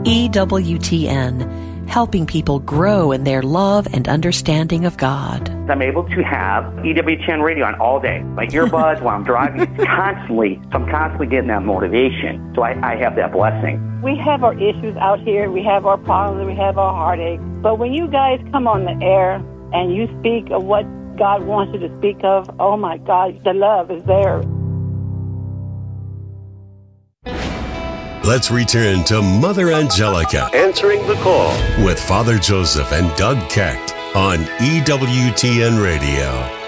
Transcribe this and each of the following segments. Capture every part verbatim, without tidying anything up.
E W T N, helping people grow in their love and understanding of God. I'm able to have E W T N radio on all day. My earbuds while I'm driving, it's constantly, so I'm constantly getting that motivation. So I, I have that blessing. We have our issues out here. We have our problems. We have our heartaches. But when you guys come on the air and you speak of what God wants you to speak of, oh my God, the love is there. Let's return to Mother Angelica Answering the Call with Father Joseph and Doug Keck on E W T N Radio.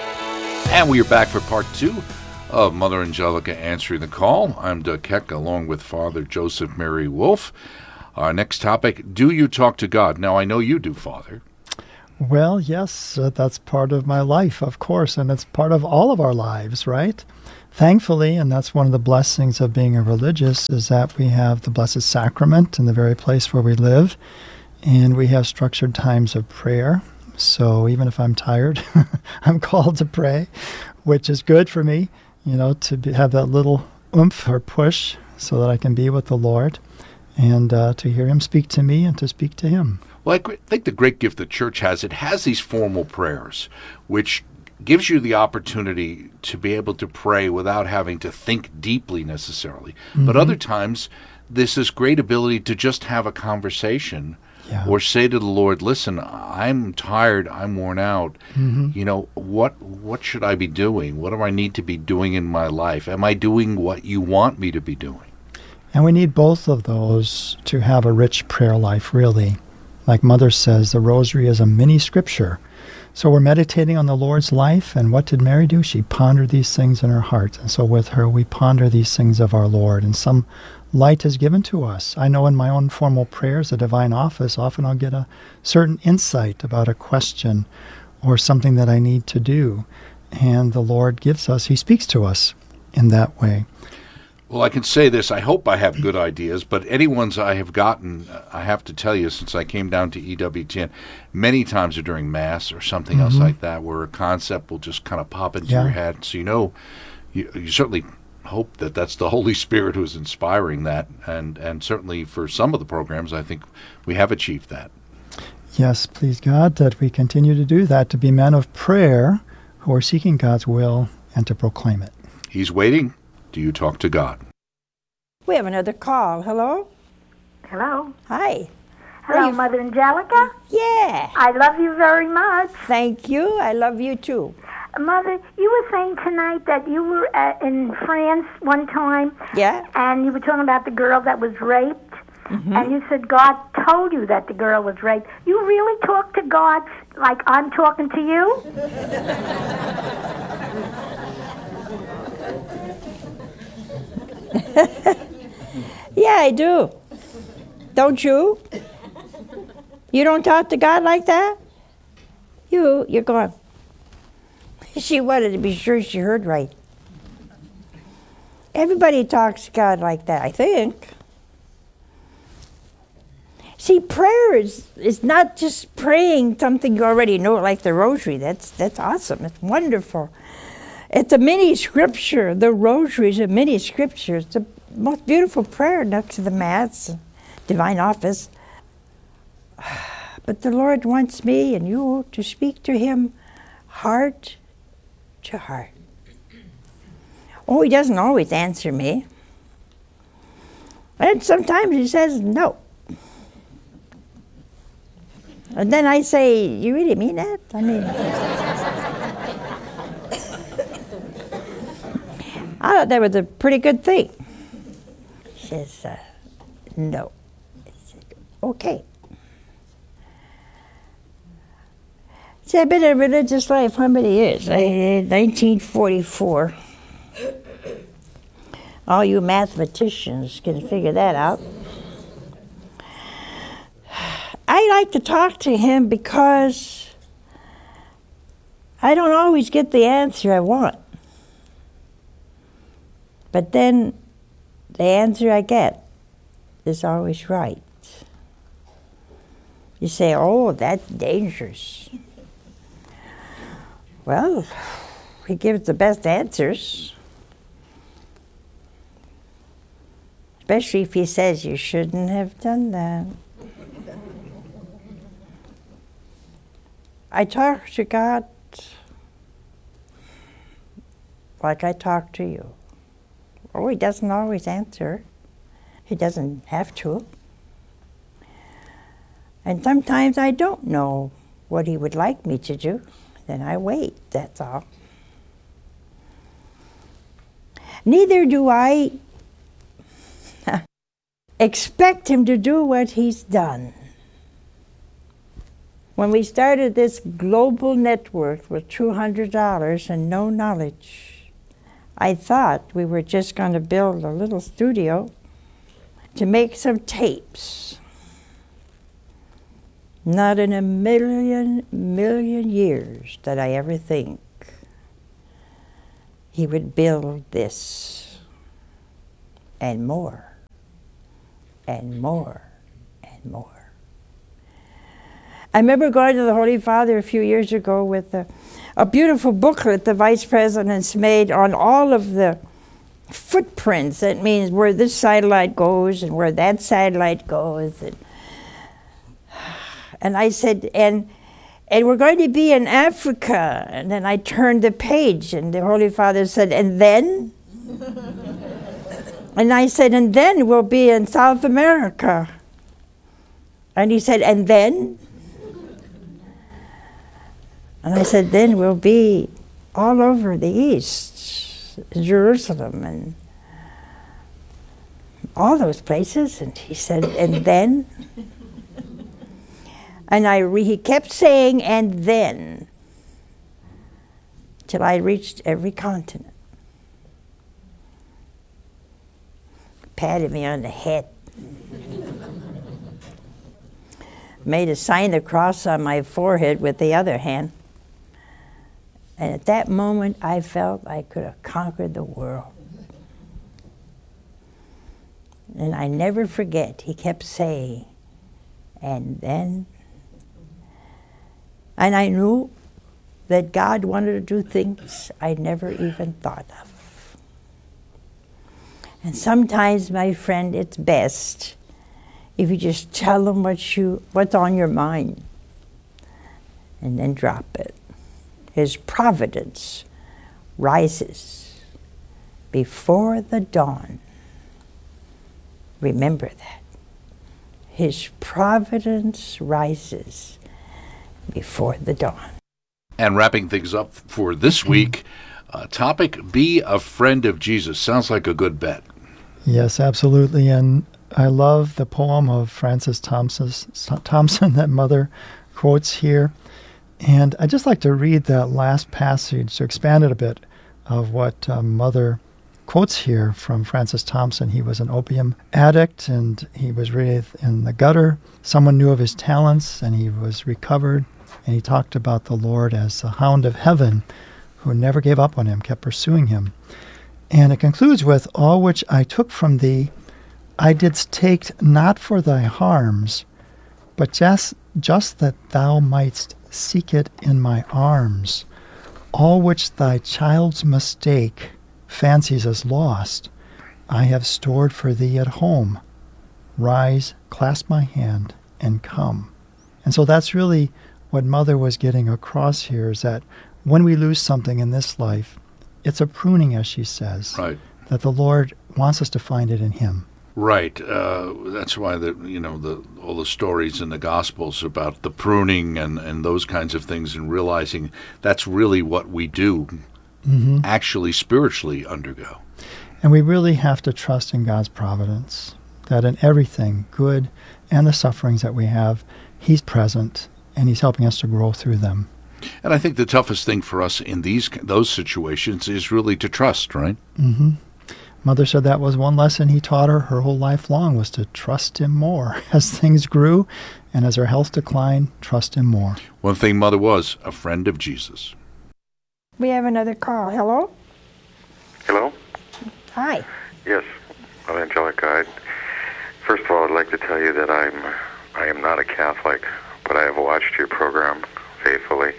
And we are back for part two of Mother Angelica Answering the Call. I'm Doug Keck along with Father Joseph Mary Wolf. Our next topic, do you talk to God? Now, I know you do, Father. Well, yes, uh, that's part of my life, of course, and it's part of all of our lives, right? Thankfully, and that's one of the blessings of being a religious, is that we have the Blessed Sacrament in the very place where we live, and we have structured times of prayer. So even if I'm tired, I'm called to pray, which is good for me, you know, to be, have that little oomph or push so that I can be with the Lord and uh, to hear him speak to me and to speak to him. Well, I think the great gift the church has, it has these formal prayers, which gives you the opportunity to be able to pray without having to think deeply necessarily. Mm-hmm. But other times, there's this great ability to just have a conversation yeah. or say to the Lord, listen, I'm tired, I'm worn out. Mm-hmm. You know, what what should I be doing? What do I need to be doing in my life? Am I doing what you want me to be doing? And we need both of those to have a rich prayer life, really. Like Mother says, the Rosary is a mini scripture. So we're meditating on the Lord's life, and what did Mary do? She pondered these things in her heart. And so with her, we ponder these things of our Lord, and some light is given to us. I know in my own formal prayers, the Divine Office, often I'll get a certain insight about a question or something that I need to do. And the Lord gives us, he speaks to us in that way. Well, I can say this, I hope I have good ideas, but any ones I have gotten, I have to tell you, since I came down to E W T N, many times are during Mass or something mm-hmm. else like that, where a concept will just kind of pop into yeah. your head. So you know, you, you certainly hope that that's the Holy Spirit who's inspiring that, and, and certainly for some of the programs, I think we have achieved that. Yes, please God, that we continue to do that, to be men of prayer who are seeking God's will and to proclaim it. He's waiting. Do you talk to God? We have another call. Hello? Hello. Hi. Hello, Mother Angelica. Yeah. I love you very much. Thank you. I love you too. Mother, you were saying tonight that you were uh, in France one time. Yeah. And you were talking about the girl that was raped. Mm-hmm. And you said God told you that the girl was raped. You really talk to God like I'm talking to you? Yeah, I do. Don't you? You don't talk to God like that? You, you're going. She wanted to be sure she heard right. Everybody talks to God like that, I think. See, prayer is, is not just praying something you already know, like the Rosary. That's, that's awesome. It's wonderful. It's a mini scripture. The Rosary is a mini scripture. It's the most beautiful prayer next to the Mass, Divine Office. But the Lord wants me and you to speak to him heart to heart. Oh, he doesn't always answer me. And sometimes he says no. And then I say, you really mean that? I mean... I thought that was a pretty good thing. She says, uh, no. I said, okay. See, I've been in a religious life how many years? I, nineteen forty-four. All you mathematicians can figure that out. I like to talk to him because I don't always get the answer I want. But then the answer I get is always right. You say, oh, that's dangerous. Well, he gives the best answers. especially if he says you shouldn't have done that. I talk to God like I talk to you. Oh, he doesn't always answer. He doesn't have to. And sometimes I don't know what he would like me to do. Then I wait, that's all. Neither do I expect him to do what he's done. When we started this global network with two hundred dollars and no knowledge, I thought we were just going to build a little studio to make some tapes. Not in a million, million years did I ever think he would build this and more and more and more. I remember going to the Holy Father a few years ago with a, a beautiful booklet the vice presidents made on all of the footprints. That means where this satellite goes and where that satellite goes. And, and I said, and and we're going to be in Africa. And then I turned the page and the Holy Father said, and then? And I said, and then we'll be in South America. And he said, and then? And I said, then we'll be all over the East, Jerusalem and all those places. And he said, and then? And I re- he kept saying, and then, till I reached every continent. Patted me on the head. Made a sign of the cross on my forehead with the other hand. And at that moment, I felt I could have conquered the world. And I never forget, he kept saying, and then. And I knew that God wanted to do things I never even thought of. And sometimes, my friend, it's best if you just tell him what you, what's on your mind and then drop it. His providence rises before the dawn. Remember that. His providence rises before the dawn. And wrapping things up for this week, uh, topic, be a friend of Jesus. Sounds like a good bet. Yes, absolutely. And I love the poem of Francis Thompson, Thompson that Mother quotes here. And I'd just like to read that last passage to expand it a bit of what uh, Mother quotes here from Francis Thompson. He was an opium addict and he was really in the gutter. Someone knew of his talents and he was recovered. And he talked about the Lord as the hound of heaven who never gave up on him, kept pursuing him. And it concludes with, all which I took from thee, I didst take not for thy harms, but just, just that thou mightst seek it in my arms. All which thy child's mistake fancies as lost, I have stored for thee at home. Rise, clasp my hand, and come. And so that's really what Mother was getting across here, is that when we lose something in this life, it's a pruning, as she says. Right. That the Lord wants us to find it in Him. Right. Uh, that's why the you know the all the stories in the Gospels about the pruning and, and those kinds of things, and realizing that's really what we do, mm-hmm. actually spiritually undergo. And we really have to trust in God's providence, that in everything, good and the sufferings that we have, He's present and He's helping us to grow through them. And I think the toughest thing for us in these those situations is really to trust, right? Mm-hmm. Mother said that was one lesson He taught her her whole life long, was to trust Him more. As things grew and as her health declined, trust Him more. One thing Mother was, a friend of Jesus. We have another call. Hello? Hello? Hi. Yes, I'm Angelica. I, first of all, I'd like to tell you that I'm I am not a Catholic, but I have watched your program faithfully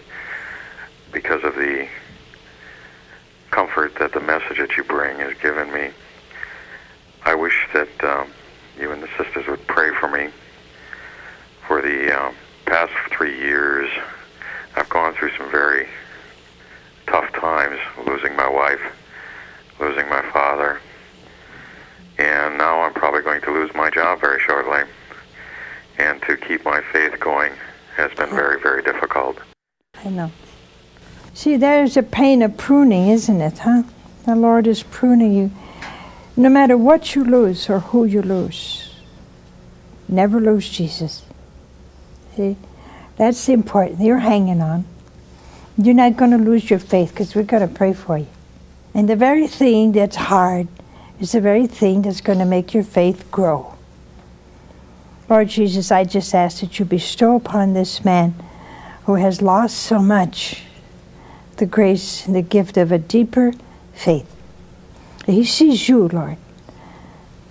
because of the comfort that the message that you bring has given me. I wish that um, you and the sisters would pray for me. For the uh, past three years, I've gone through some very tough times, losing my wife, losing my father, and now I'm probably going to lose my job very shortly. And to keep my faith going has been very, very difficult. I know. See, there's a pain of pruning, isn't it, huh? The Lord is pruning you. No matter what you lose or who you lose, never lose Jesus. See, that's important. You're hanging on. You're not going to lose your faith because we're going to pray for you. And the very thing that's hard is the very thing that's going to make your faith grow. Lord Jesus, I just ask that you bestow upon this man who has lost so much the grace and the gift of a deeper faith. He sees you, Lord.